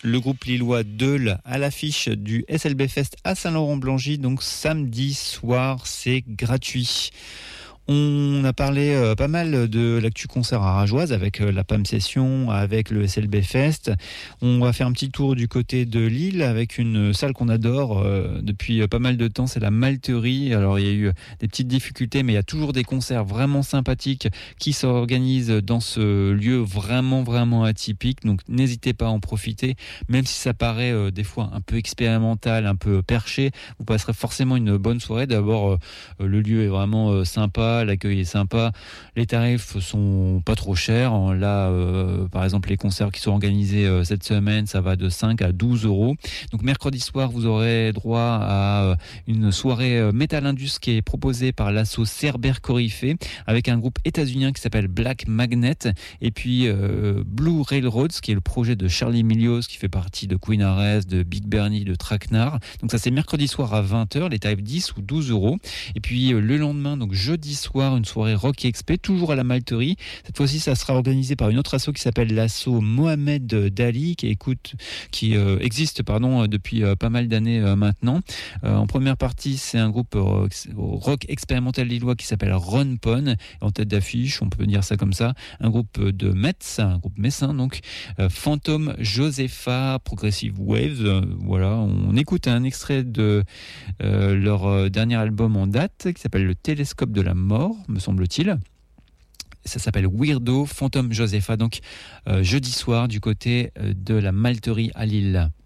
le groupe lillois Deul à l'affiche du SLB Fest à Saint-Laurent-Blangy, donc samedi soir, c'est gratuit. On a parlé pas mal de l'actu concert à Rageoise avec la PAM Session, avec le SLB Fest. On va faire un petit tour du côté de Lille avec une salle qu'on adore depuis pas mal de temps, c'est la Malterie. Alors il y a eu des petites difficultés, mais il y a toujours des concerts vraiment sympathiques qui s'organisent dans ce lieu vraiment atypique. Donc n'hésitez pas à en profiter, même si ça paraît des fois un peu expérimental, un peu perché. Vous passerez forcément une bonne soirée. D'abord, le lieu est vraiment sympa. L'accueil est sympa, les tarifs sont pas trop chers. Là, par exemple, les concerts qui sont organisés cette semaine, ça va de 5 à 12 euros. Donc mercredi soir, vous aurez droit à une soirée Metal Indus qui est proposée par l'asso Cerbère Coryphée avec un groupe états-unien qui s'appelle Black Magnet et puis Blue Railroads qui est le projet de Charlie Milios qui fait partie de Queen Ares, de Big Bernie, de Traquenard. Donc ça c'est mercredi soir à 20h, les tarifs 10 ou 12 euros. Et puis le lendemain, donc jeudi soir, une soirée rock XP, toujours à la Malterie. Cette fois-ci, ça sera organisé par une autre asso qui s'appelle l'asso Mohamed Dali, qui existe depuis pas mal d'années maintenant. En première partie, c'est un groupe rock expérimental lillois qui s'appelle Ron Pon. En tête d'affiche, on peut dire ça comme ça, un groupe de Metz, un groupe messin, donc Phantom Josepha, Progressive Waves. Voilà, on écoute un extrait de leur dernier album en date qui s'appelle Le Télescope de la Mort, me semble-t-il. Ça s'appelle Weirdo, Phantom Josepha, donc jeudi soir du côté de la Malterie à Lille.